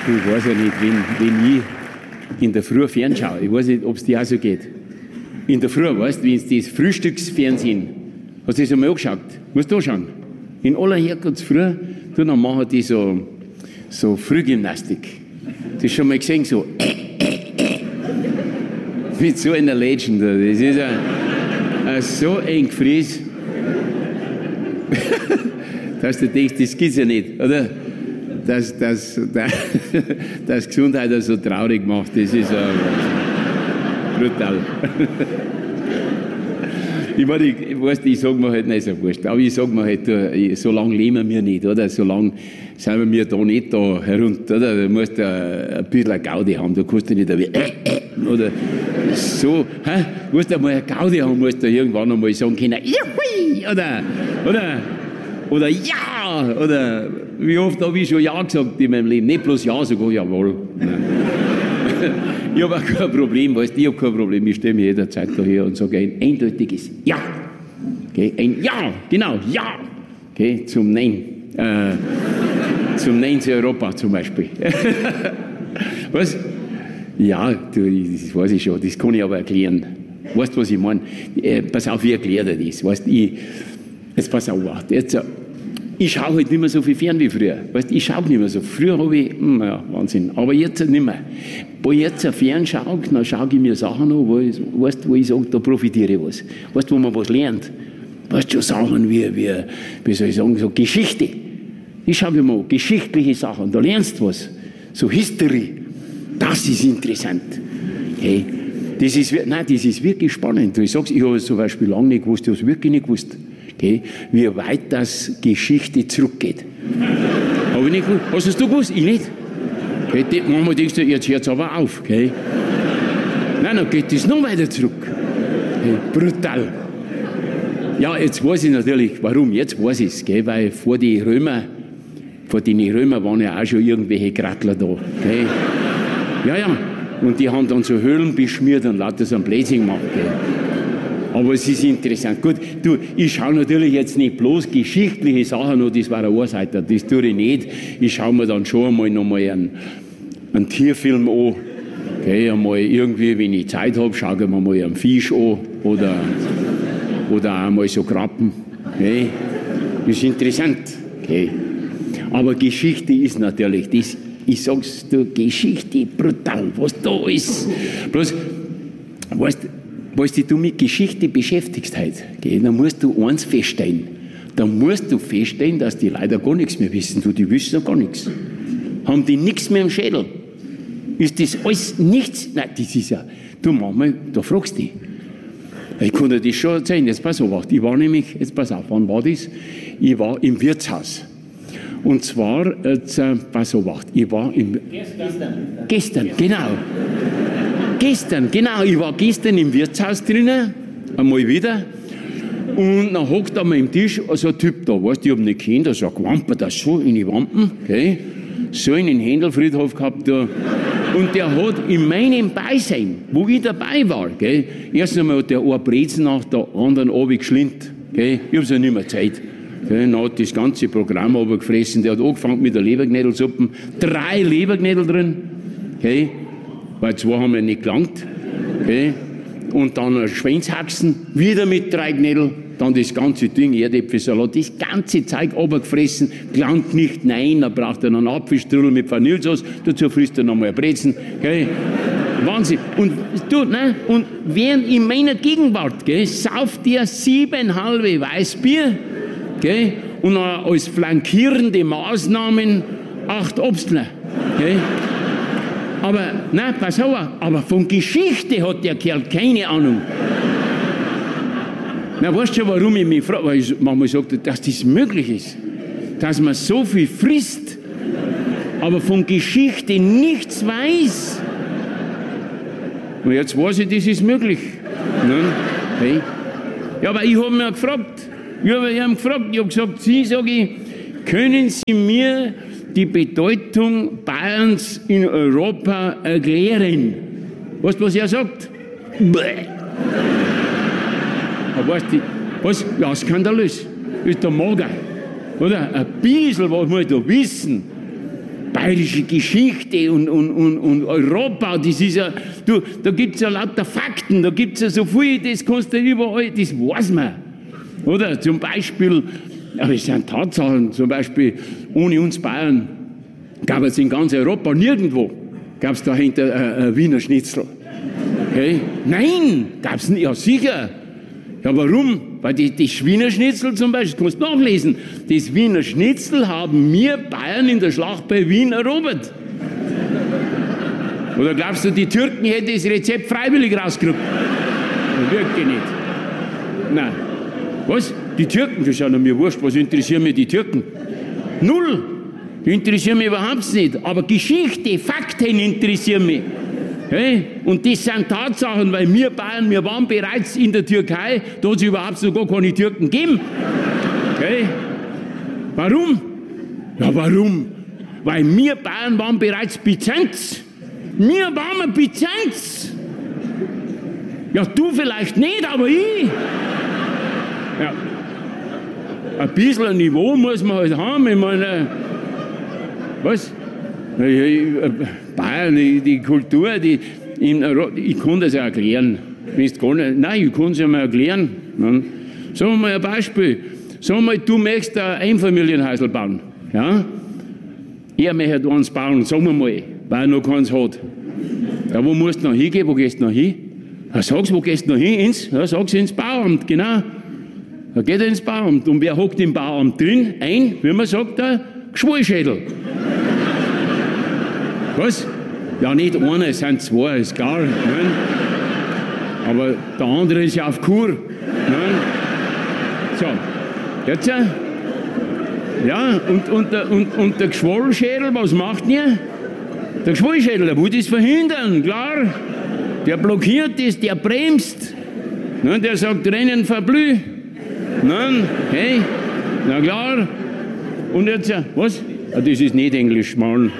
Ich weiß ja nicht, wenn ich in der Früh fernschaue, ich weiß nicht, ob es dir auch so geht. In der Früh, weißt du, wenn es das Frühstücksfernsehen, hast du das einmal angeschaut? Musst du anschauen. In aller Herkunftsfrüh, dann machen die so Frühgymnastik. Das hast du schon mal gesehen, so mit so einer Legend. Das ist so eng gefräst, dass du denkst, das gibt's ja nicht, oder? Dass Gesundheit so traurig macht, das ist brutal. Ich sage mir halt nicht so wurscht, aber ich sage mir halt, so lange leben wir nicht, oder? So lange sind wir da nicht da herunter, oder? Du musst ein bisschen Gaudi haben, du kannst nicht oder so, du musst einmal eine Gaudi haben, musst du irgendwann einmal sagen können, Juhui, oder ja, oder wie oft habe ich schon Ja gesagt in meinem Leben, nicht bloß Ja, sogar Jawohl. Ich habe auch kein Problem, weißt du, ich habe kein Problem, ich stelle mich jederzeit daher und sage ein eindeutiges Ja. Okay, ein Ja, genau, Ja. Okay, zum Nein. Zum Nein zu Europa zum Beispiel. Was? Ja, das weiß ich schon, das kann ich aber erklären. Weißt du, was ich meine? Pass auf, ich erkläre dir das. Weißt, jetzt pass auf, ich schaue halt nicht mehr so viel fern wie früher. Weißt, ich schaue nicht mehr so. Früher habe ich, ja, Wahnsinn, aber jetzt nicht mehr. Wo ich jetzt fern schaue, dann schaue ich mir Sachen an, wo ich sage, da profitiere ich was. Weißt du, wo man was lernt? Weißt du, schon Sachen wie soll ich sagen, so Geschichte. Ich schaue mir mal geschichtliche Sachen, da lernst du was. So History. Das ist interessant. Hey, das ist wirklich spannend. Ich sage, ich habe zum Beispiel lange nicht gewusst, ich habe es wirklich nicht gewusst. Okay, wie weit das Geschichte zurückgeht. Habe ich nicht gewusst. Hast du es gewusst? Ich nicht. Okay, manchmal denkst du, jetzt hört es aber auf. Okay. Nein, dann geht es noch weiter zurück. Okay, brutal. Ja, jetzt weiß ich natürlich, warum. Jetzt weiß ich es. Okay, weil vor den Römern waren ja auch schon irgendwelche Grattler da. Okay. Ja. Und die haben dann so Höhlen beschmiert und lauter so ein Blödsinn gemacht. Okay. Aber es ist interessant. Gut, ich schaue natürlich jetzt nicht bloß geschichtliche Sachen an, das war eine Ohrseite, das tue ich nicht. Ich schaue mir dann schon einmal nochmal einen Tierfilm an. Okay, einmal irgendwie, wenn ich Zeit habe, schaue ich mir mal einen Fisch an oder auch mal so Krabben. Okay. Das ist interessant. Okay. Aber Geschichte ist natürlich das. Ich sag's dir, Geschichte brutal, was da ist. Bloß, weißt du mit Geschichte beschäftigst heute, dann musst du eins feststellen. Dann musst du feststellen, dass die Leute gar nichts mehr wissen. Die wissen ja gar nichts. Haben die nichts mehr im Schädel? Ist das alles nichts? Nein, das ist ja, du manchmal, da fragst du dich. Ich kann dir das schon erzählen, jetzt pass auf, wann war das? Ich war im Wirtshaus. Und zwar, pass auf, ich war Gestern, genau, ich war gestern im Wirtshaus drinnen, einmal wieder, und dann hockt da mal am Tisch so ein Typ da, weißt du, ich hab ihn nicht kennt, der sagt, wampert das so in die Wampen, okay, so einen Händelfriedhof gehabt da, und der hat in meinem Beisein, wo ich dabei war, okay, erst einmal hat der eine Brezen nach der anderen runtergeschlindt, okay, ich hab's ja nicht mehr Zeit. Okay, dann hat das ganze Programm runtergefressen. Der hat angefangen mit der Leberknädelsuppe. 3 Leberknädel drin. Okay, weil 2 haben ja nicht gelangt. Okay, und dann Schweinshaxen, wieder mit 3 Knädel. Dann das ganze Ding, Erdäpfelsalat, das ganze Zeug runtergefressen. Gelangt nicht, nein, dann braucht er noch einen Apfelstrudel mit Vanillesauce. Dazu frisst er noch mal ein Brezen. Okay, Wahnsinn. Und während in meiner Gegenwart, sauft der 7,5 Weißbier. Okay? Und als flankierende Maßnahmen 8 Obstler. Okay? Aber, nein, pass auf, aber von Geschichte hat der Kerl keine Ahnung. Na, weißt du schon, warum ich mich frage? Weil ich manchmal sage, dass das möglich ist. Dass man so viel frisst, aber von Geschichte nichts weiß. Und jetzt weiß ich, das ist möglich. Hey. Ja, aber ich habe mich gefragt. Ich habe gesagt, können Sie mir die Bedeutung Bayerns in Europa erklären? Weißt du, was er sagt? Bäh. Aber weißt du, was? Ja, skandalös. Ist der Mager. Oder? Ein bisschen was muss ich da wissen. bayerische Geschichte und Europa, das ist ja, da gibt es ja lauter Fakten, da gibt es ja so viel, das kannst du überall, das weiß man. Oder zum Beispiel, aber es sind Tatsachen, zum Beispiel, ohne uns Bayern gab es in ganz Europa nirgendwo, gab es dahinter Wiener Schnitzel. Okay? Nein, gab es nicht, ja sicher. Ja, warum? Weil das Wiener Schnitzel zum Beispiel, das kannst du nachlesen, das Wiener Schnitzel haben wir Bayern in der Schlacht bei Wien erobert. Oder glaubst du, die Türken hätten das Rezept freiwillig rausgekriegt? Wirklich nicht. Nein. Was? Die Türken, das ist ja mir wurscht, was interessieren mich die Türken? Null. Die interessieren mich überhaupt nicht. Aber Geschichte, Fakten interessieren mich. Hey? Und das sind Tatsachen, weil wir Bayern, wir waren bereits in der Türkei, da hat es überhaupt noch gar keine Türken gegeben. Hey? Warum? Ja, warum? Weil wir Bayern waren bereits Byzanz. Wir waren Byzanz. Ja, du vielleicht nicht, aber ich. Ja. Ein bisschen Niveau muss man halt haben. Ich meine, was? Bayern, die Kultur, ich kann das ja erklären. Nein, ich kann es ja mal erklären. Sagen wir mal ein Beispiel. Sagen wir mal, du möchtest ein Einfamilienhäusl bauen. Ja? Er möchte eins bauen, sagen wir mal, weil er noch keins hat. Ja, wo musst du noch hingehen? Wo gehst du noch hin? Ja, sag's, wo gehst du noch hin? Sag's ins Bauamt, genau. Da geht er ins Bauamt. Und wer hockt im Bauamt drin? Wie man sagt, der Geschwollschädel. Was? Ja, nicht einer, es sind zwei, ist klar. Nein. Aber der andere ist ja auf Kur. Nein. So, jetzt. Ja, und der Geschwollschädel, was macht ihr? Der Geschwollschädel, der will das verhindern, klar. Der blockiert das, der bremst. Nein, der sagt, Rennen verblüh. Nein, hey, na klar. Und jetzt, was? Ah, das ist nicht Englisch, Mann.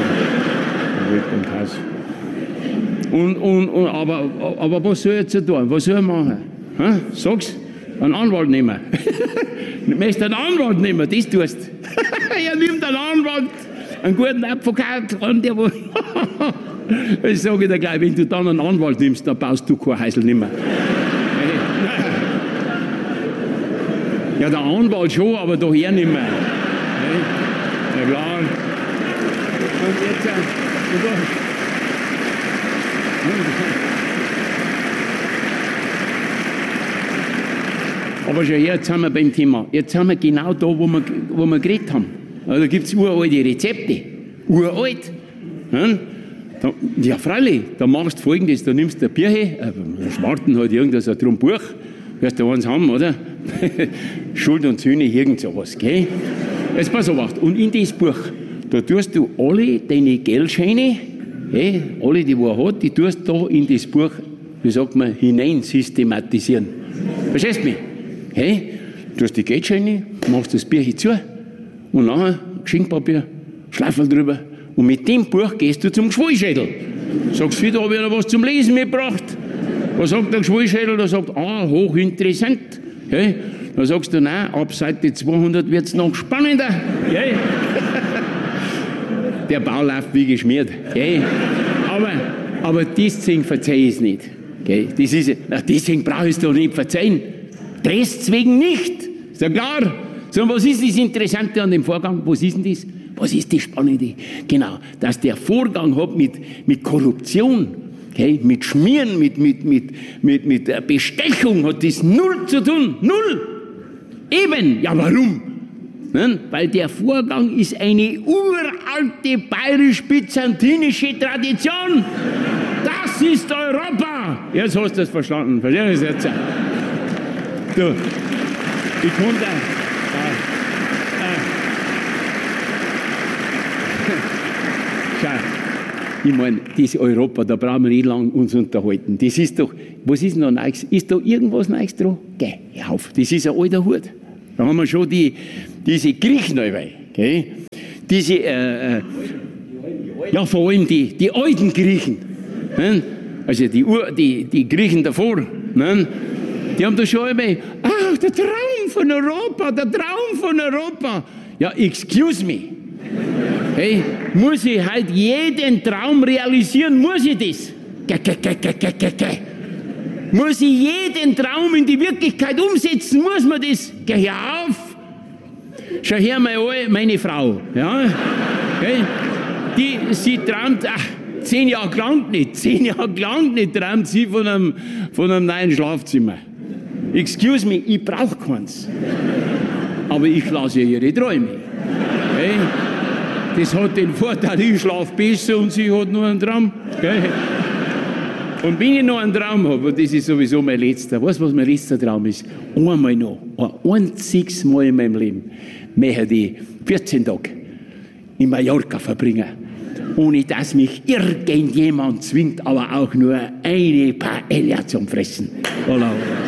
Aber was soll ich jetzt tun? Was soll ich machen? Ha? Sag's, einen Anwalt nehmen. Du möchtest einen Anwalt nehmen, das tust du. Er nimmt einen Anwalt, einen guten Advokat, der wo. Ich sage dir gleich, wenn du dann einen Anwalt nimmst, dann baust du kein Häusl nicht mehr. Ja, der Anwalt schon, aber daher nicht mehr. Ja, klar. Und jetzt, aber schon jetzt sind wir beim Thema. Jetzt sind wir genau da, wo wir geredet haben. Also, da gibt es uralte Rezepte. Uralt. Ja, freilich, da machst du Folgendes. Da nimmst du eine Birche, einen Schwarten halt irgendein so ein Buch. Wirst du eins haben, oder? Schuld und Sühne, irgend sowas, gell? Jetzt pass auf, und in das Buch, da tust du alle deine Geldscheine, alle, die er hat, die tust du da in das Buch, wie sagt man, hinein systematisieren. Verstehst du mich? Hey, du hast die Geldscheine, machst das Bierchen zu und nachher Geschenkpapier, Schleifel drüber und mit dem Buch gehst du zum Geschwollschädel. Sagst du, da habe ich noch was zum Lesen mitgebracht. Was sagt der Geschwollschädel? Der sagt, hochinteressant. Hey, dann sagst du, nein, ab Seite 200 wird es noch spannender. Hey. Der Bau läuft wie geschmiert. Hey. Aber deswegen verzeih ich es nicht. Okay? Deswegen brauche ich es doch nicht verzeihen. Deswegen nicht. Ist ja klar. So, was ist das Interessante an dem Vorgang? Was ist denn das? Was ist das Spannende? Genau, dass der Vorgang hat mit Korruption, okay? Mit Schmieren, mit Bestechung hat das null zu tun. Null. Eben. Ja, warum? Nein, weil der Vorgang ist eine uralte bayerisch-byzantinische Tradition. Das ist Europa. Jetzt hast du es verstanden. Verstehst du das jetzt? Du, ich konnte. Schau, ich meine, das Europa, da brauchen wir nicht lange uns unterhalten. Das ist doch, was ist noch Neues? Ist da irgendwas Neues dran? Geh, hör auf, das ist ein alter Hut. Da haben wir schon diese Griechen dabei. Okay? Diese, ja, vor allem die alten Griechen. Ne? Also die Griechen davor. Ne? Die haben da schon dabei, der Traum von Europa, der Traum von Europa. Ja, excuse me. Hey, muss ich halt jeden Traum realisieren? Muss ich das? Muss ich jeden Traum in die Wirklichkeit umsetzen? Muss man das? Geh hör auf! Schau her, meine Frau, ja? Okay? Sie träumt, 10 Jahre lang nicht, 10 Jahre lang nicht träumt sie von einem neuen Schlafzimmer. Excuse me, ich brauche keins. Aber ich lasse ihre Träume. Okay? Das hat den Vorteil, ich schlafe besser und sie hat nur einen Traum. Okay? Und wenn ich noch einen Traum habe, und das ist sowieso mein letzter, weißt du, was mein letzter Traum ist? Einmal noch, ein einziges Mal in meinem Leben, möchte ich 14 Tage in Mallorca verbringen, ohne dass mich irgendjemand zwingt, aber auch nur eine Paella zum Fressen. Voilà.